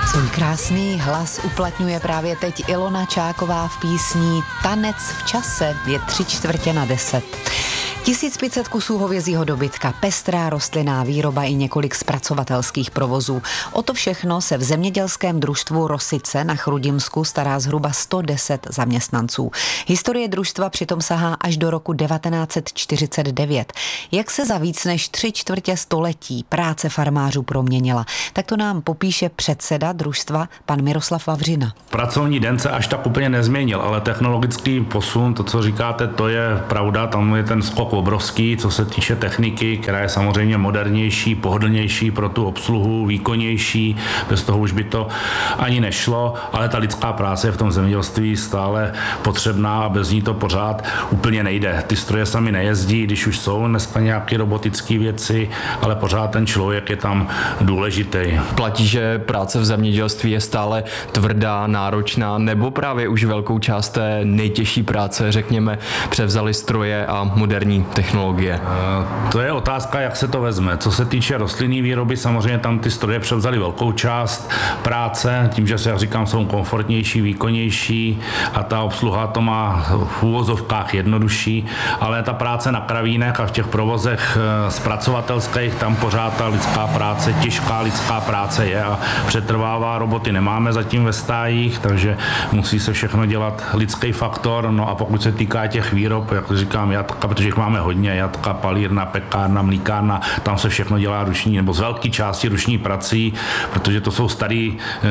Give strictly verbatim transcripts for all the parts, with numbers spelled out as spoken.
Svůj krásný hlas uplatňuje právě teď Ilona Čáková v písni Tanec v čase, je tři čtvrtě na deset. tisíc pět set kusů hovězího dobytka, pestrá rostlinná výroba i několik zpracovatelských provozů. O to všechno se v zemědělském družstvu Rosice na Chrudimsku stará zhruba sto deset zaměstnanců. Historie družstva přitom sahá až do roku devatenáct set čtyřicet devět. Jak se za víc než tři čtvrtě století práce farmářů proměnila, tak to nám popíše předseda družstva pan Miroslav Vavřina. Pracovní den se až tak úplně nezměnil, ale technologický posun, to, co říkáte, to je pravda, tam je ten skok obrovský, co se týče techniky, která je samozřejmě modernější, pohodlnější pro tu obsluhu, výkonnější, bez toho už by to ani nešlo, ale ta lidská práce je v tom zemědělství stále potřebná a bez ní to pořád úplně nejde. Ty stroje sami nejezdí, když už jsou dneska nějaké robotické věci, ale pořád ten člověk je tam důležitý. Platí, že práce v zemědělství je stále tvrdá, náročná, nebo právě už velkou část té nejtěžší práce, řekněme, převzali stroje a moderní technologie? To je otázka, jak se to vezme. Co se týče rostlinné výroby, samozřejmě tam ty stroje převzaly velkou část práce, tím, že se, jak říkám, jsou komfortnější, výkonnější a ta obsluha to má v úvozovkách jednodušší, ale ta práce na kravínech a v těch provozech zpracovatelských, tam pořád ta lidská práce, těžká lidská práce je a přetrvává. Roboty nemáme zatím ve stájích, takže musí se všechno dělat lidský faktor. No a pokud se týká těch výrob, jak říkám, jatka, protože jich máme hodně, jatka, palírna, pekárna, mlíkárna, tam se všechno dělá ruční, nebo z velké části ruční prací, protože to jsou staré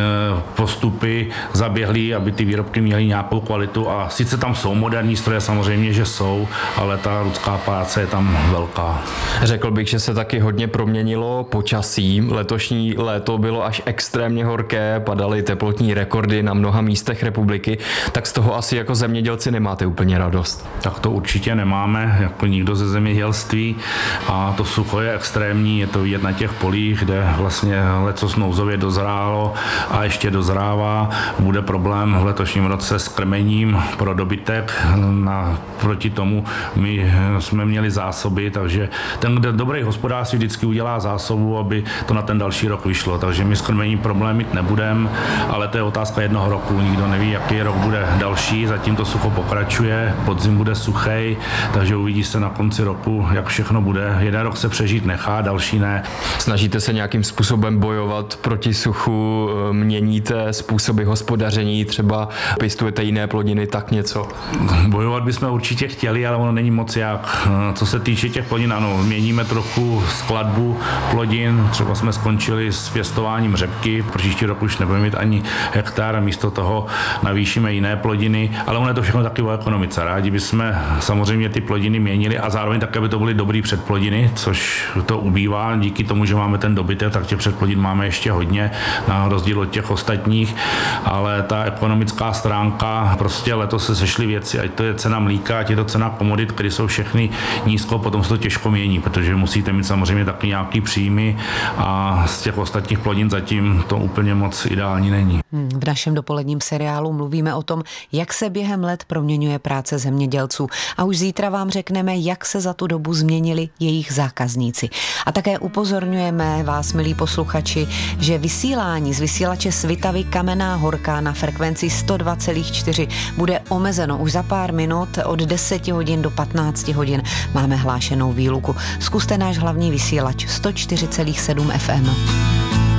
postupy, zaběhlý, aby ty výrobky měly nějakou kvalitu a sice tam jsou moderní stroje, samozřejmě, že jsou, ale ta lidská práce je tam velká. Řekl bych, že se taky hodně proměnilo počasí. Letošní léto bylo až extrémně horké, padaly teplotní rekordy na mnoha místech republiky, tak z toho asi jako zemědělci nemáte úplně radost. Tak to určitě nemáme, jako nikdo ze zemědělství a to sucho je extrémní, je to vidět na těch polích, kde vlastně lecos nouzově dozrálo a ještě dozrává. Bude problém v letošním roce s krmením pro dobytek, na, proti tomu my jsme měli zásoby, takže ten, kde dobrý hospodář si vždycky udělá zásobu, aby to na ten další rok vyšlo, takže my s krmením problém mít nebudeme, ale to je otázka jednoho roku, nikdo neví, jaký rok bude další, zatím to sucho pokračuje, podzim bude suchej, takže uvidí se na konci roku, jak všechno bude. Jeden rok se přežít nechá, další ne. Snažíte se nějakým způsobem bojovat proti suchu, měníte způsoby hospodaření, třeba pěstujete jiné plodiny, tak něco? Bojovat bychom určitě chtěli, ale ono není moc jak. Co se týče těch plodin, ano, měníme trochu skladbu plodin, třeba jsme skončili s pěstováním řepky, příští rok už nebudeme mít ani hektar, místo toho navýšíme jiné plodiny, ale ono je to všechno taky o ekonomice. Rádi bychom samozřejmě ty plodiny měnili a zároveň také, aby to byly dobrý předplodiny, což to ubývá. Díky tomu, že máme ten dobytek, tak těch předplodin máme ještě hodně, na rozdíl od těch ostatních, ale ta ekonomická stránka, prostě letos se sešly věci, ať to je cena mlíka, ať je to cena komodit, které jsou všechny nízko, potom se to těžko mění, protože musíte mít samozřejmě taky nějaký příjmy a z těch ostatních plodin zatím to úplně moc ideální není. V našem dopoledním seriálu mluvíme o tom, jak se během let proměňuje práce zemědělců a už zítra vám řekneme, jak se za tu dobu změnili jejich zákazníci. A také upozorňujeme vás, milí posluchači, že vysílání z vysílače Svitavy Kamenná Horka na frekvenci sto dva celá čtyři bude omezeno už za pár minut od deseti hodin do patnácti hodin. Máme hlášenou výluku. Zkuste náš hlavní vysílač sto čtyři celá sedm F M.